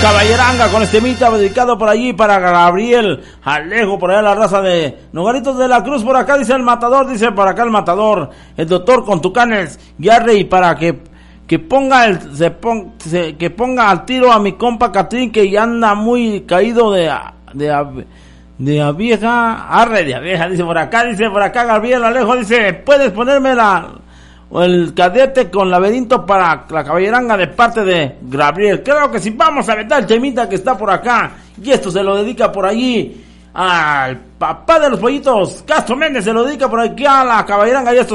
Caballeranga con este temita dedicado por allí para Gabriel Alejo, por allá la raza de Nogaritos de la Cruz. Por acá dice el Matador, dice por acá el Matador, el doctor con Tucanes Yarrey, para que ponga que ponga al tiro a mi compa Catrín, que ya anda muy caído de vieja, dice por acá Gabriel Alejo, dice, puedes ponerme el cadete con laberinto para la caballeranga de parte de Gabriel. Creo que sí, vamos a meter el temita que está por acá, y esto se lo dedica por allí al papá de los pollitos, Castro Méndez, se lo dedica por aquí a la caballeranga, y esto